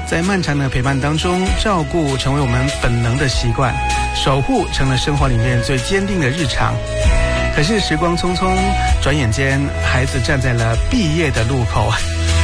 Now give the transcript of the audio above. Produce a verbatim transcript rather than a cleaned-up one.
在漫长的陪伴当中，照顾成为我们本能的习惯，守护成了生活里面最坚定的日常。可是时光匆匆，转眼间孩子站在了毕业的路口，